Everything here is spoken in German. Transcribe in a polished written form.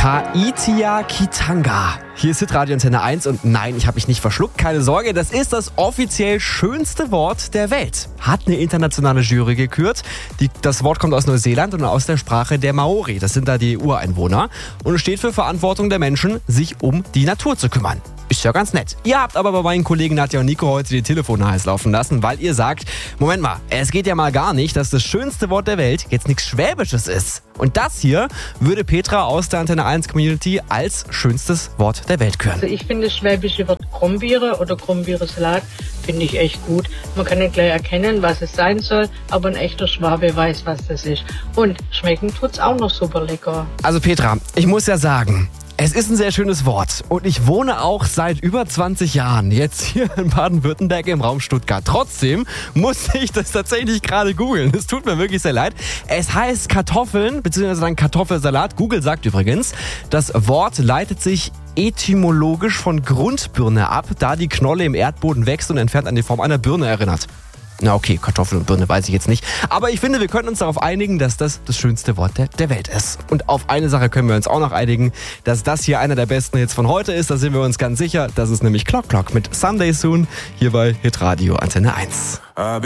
Kaitia Kitanga. Hier ist Hitradio Antenne 1 und nein, ich habe mich nicht verschluckt, keine Sorge, das ist das offiziell schönste Wort der Welt. Hat eine internationale Jury gekürt. Das Wort kommt aus Neuseeland und aus der Sprache der Maori, das sind da die Ureinwohner. Und es steht für Verantwortung der Menschen, sich um die Natur zu kümmern. Ist ja ganz nett. Ihr habt aber bei meinen Kollegen Nadja und Nico heute die Telefone heiß laufen lassen, weil ihr sagt, Moment mal, es geht ja mal gar nicht, dass das schönste Wort der Welt jetzt nichts Schwäbisches ist. Und das hier würde Petra aus der Antenne 1 Community als schönstes Wort der Welt küren. Also ich finde das schwäbische Wort Krombiere oder Krombiere-Salat finde ich echt gut. Man kann nicht gleich erkennen, was es sein soll, aber ein echter Schwabe weiß, was das ist. Und schmecken tut's auch noch super lecker. Also Petra, ich muss ja sagen, es ist ein sehr schönes Wort und ich wohne auch seit über 20 Jahren jetzt hier in Baden-Württemberg im Raum Stuttgart. Trotzdem musste ich das tatsächlich gerade googeln. Es tut mir wirklich sehr leid. Es heißt Kartoffeln bzw. dann Kartoffelsalat. Google sagt übrigens, das Wort leitet sich etymologisch von Grundbirne ab, da die Knolle im Erdboden wächst und entfernt an die Form einer Birne erinnert. Na okay, Kartoffel und Birne weiß ich jetzt nicht. Aber ich finde, wir können uns darauf einigen, dass das das schönste Wort der Welt ist. Und auf eine Sache können wir uns auch noch einigen, dass das hier einer der besten Hits von heute ist. Da sind wir uns ganz sicher. Das ist nämlich Clock Clock mit Someday Soon hier bei Hitradio Antenne 1.